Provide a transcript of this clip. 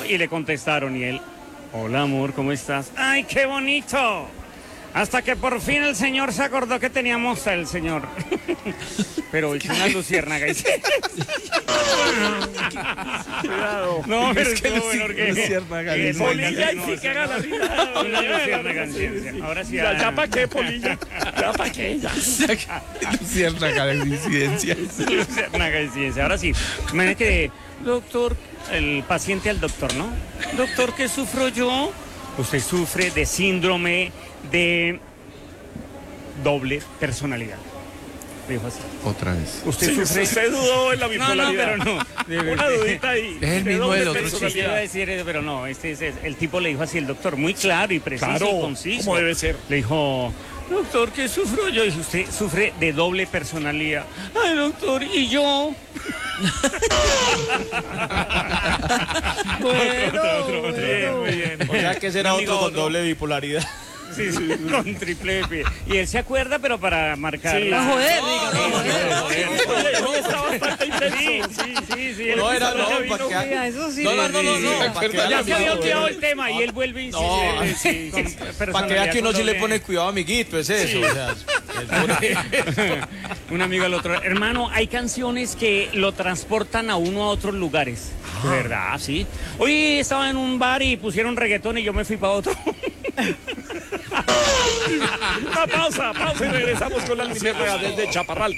y le contestaron y él, hola amor, ¿cómo estás? ¡Ay, qué bonito! Hasta que por fin el señor se acordó que teníamos el señor. Pero hizo una luciérnaga. Cuidado. No, pero Es que luciérnaga. Polilla y sí que haga la vida. Una luciérnaga en ciencia. Ahora sí. Ya para qué, Polilla. Ya para qué, ya. Luciérnaga de incidencia. Luciérnaga en ciencia. Ahora sí. Imagínate que, doctor, el paciente al doctor, ¿no? Doctor, ¿qué sufro yo? Usted sufre de síndrome de doble personalidad. Dijo así. Otra vez. Usted Sí, sufre. usted dudó en la bipolaridad. No, pero no. Una dudita ahí. Es el de mismo doble del otro personalidad. Sí, iba a decir, pero no, el tipo le dijo así, el doctor, muy claro y preciso Claro, y conciso. como debe ser. Le dijo, doctor, ¿qué sufro yo? Dice, usted sufre de doble personalidad. Ay, doctor, ¿y yo? Otro. Bien, muy bien. O sea que será Amigo, otro con otro. doble bipolaridad. Sí, con triple P. Y él se acuerda, pero para marcar. Sí. la- Ah, joder, No, diga, no, no, joder. Oye, hoy está bastante intenso. Sí. No era, él- no, él- para que... Mira, eso sí. No, ¿se para que Ya se había amigo, olvidado el tema y él vuelve y No, insiste. para que vea que uno sí le pone cuidado, amiguito, es eso. O sea, Un amigo al otro. Hermano, hay canciones que lo transportan a uno a otros lugares. De verdad, sí. Hoy estaba en un bar y pusieron reggaetón y yo me fui para otro. Una pausa y regresamos con la luciérnaga desde Chaparral.